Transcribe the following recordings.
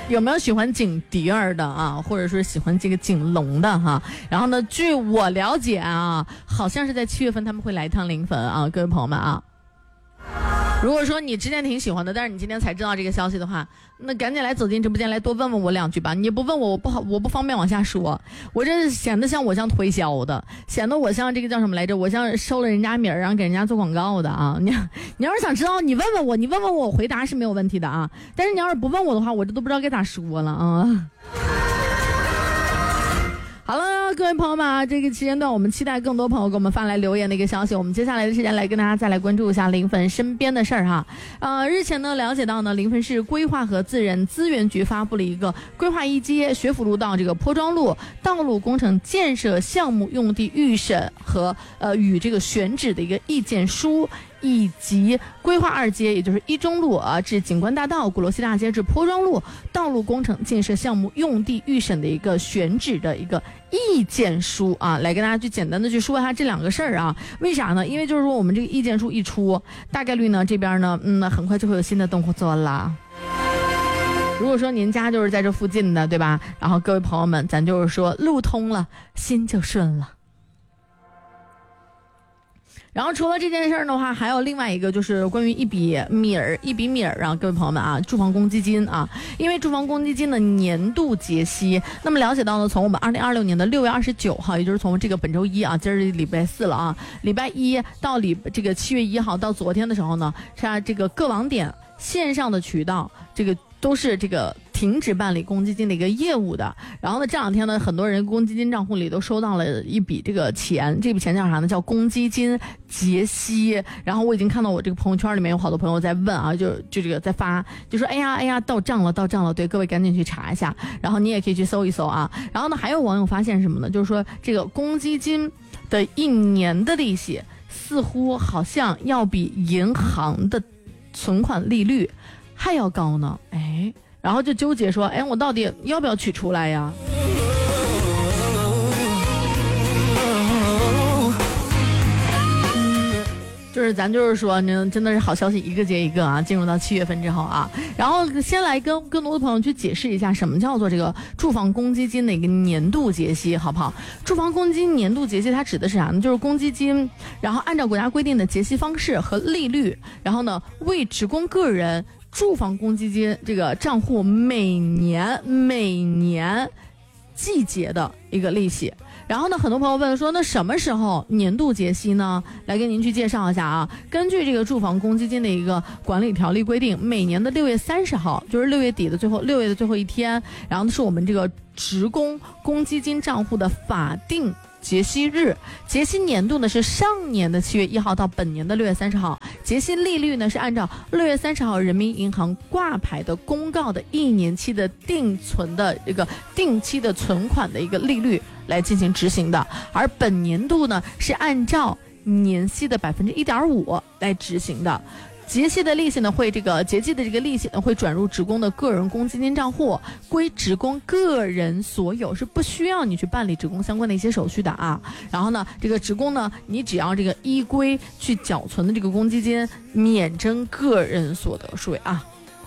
有没有喜欢景迪儿的啊，或者说喜欢这个景龙的哈？然后呢，据我了解啊，好像是在7月份他们会来一趟临汾啊，各位朋友们啊。如果说你之前挺喜欢的，但是你今天才知道这个消息的话，那赶紧来走进直播间来多问问我2句吧。你不问我，我不方便往下说。我这显得像推销的，显得我像这个叫什么来着？我像收了人家名儿，然后给人家做广告的啊。你要是想知道，你问问我，我回答是没有问题的啊。但是你要是不问我的话，我这都不知道该咋说了啊。好了，各位朋友们啊，这个期间段我们期待更多朋友给我们发来留言的一个消息。我们接下来的时间来跟大家再来关注一下临汾身边的事儿哈。日前呢了解到呢，临汾市规划和自然资源局发布了一个规划一街学府路到这个坡庄路道路工程建设项目用地预审和与这个选址的一个意见书。以及规划2街，也就是一中路至景观大道、鼓楼西大街至坡庄路道路工程建设项目用地预审的一个选址的一个意见书啊，来跟大家去简单的去说一下这2个事儿啊。为啥呢？因为就是说我们这个意见书一出，大概率呢这边呢很快就会有新的动作啦。如果说您家就是在这附近的，对吧？然后各位朋友们，咱就是说路通了，心就顺了。然后除了这件事儿的话，还有另外一个就是关于一笔米儿啊，各位朋友们啊，住房公积金啊，因为住房公积金的年度结息，那么了解到呢，从我们2026年的6月29号，也就是从这个本周一啊，今儿礼拜4了啊，礼拜1到这个7月1号到昨天的时候呢，是这个各网点线上的渠道，这个都是这个停止办理公积金的一个业务的。然后呢，这2天呢，很多人公积金账户里都收到了一笔这个钱，这笔钱叫啥呢？叫公积金结息。然后我已经看到我这个朋友圈里面有好多朋友在问啊，就这个在发，就说哎呀到账了。对，各位赶紧去查一下，然后你也可以去搜一搜啊。然后呢，还有网友发现什么呢？就是说这个公积金的1年的利息似乎好像要比银行的存款利率还要高呢，然后就纠结说，我到底要不要取出来呀？就是咱就是说，真的是好消息一个接一个啊！进入到7月份之后啊，然后先来跟更多的朋友去解释一下什么叫做这个住房公积金的一个年度结息，好不好？住房公积金年度结息它指的是啥呢？就是公积金，然后按照国家规定的结息方式和利率，然后呢为职工个人住房公积金这个账户每年季结的一个利息。然后呢，很多朋友问说，那什么时候年度结息呢？来跟您去介绍一下啊。根据这个住房公积金的一个管理条例规定，每年的6月30号，就是6月底的6月的最后一天，然后是我们这个职工公积金账户的法定结息日。结息年度呢是上年的7月1号到本年的6月30号，结息利率呢是按照6月30号人民银行挂牌的公告的1年期的定期的存款的一个利率来进行执行的，而本年度呢是按照年息的1.5%来执行的。结息的利息呢结记的这个利息呢会转入职工的个人公积金账户，归职工个人所有，是不需要你去办理职工相关的一些手续的啊。然后呢，这个职工呢，你只要这个依规去缴存的这个公积金，免征个人所得税啊。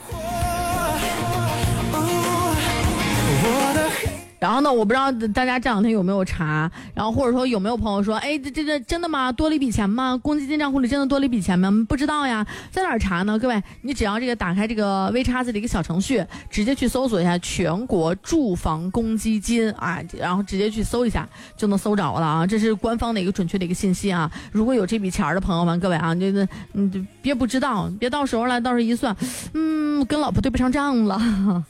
然后呢，我不知道大家这2天有没有查，然后或者说有没有朋友说，这真的吗？多了一笔钱吗？公积金账户里真的多了一笔钱吗？不知道呀，在哪儿查呢？各位，你只要这个打开这个微叉子的一个小程序，直接去搜索一下全国住房公积金啊，然后直接去搜一下就能搜着了啊，这是官方的一个准确的一个信息啊。如果有这笔钱的朋友们，各位啊，就别不知道，别到时候一算，跟老婆对不上账了。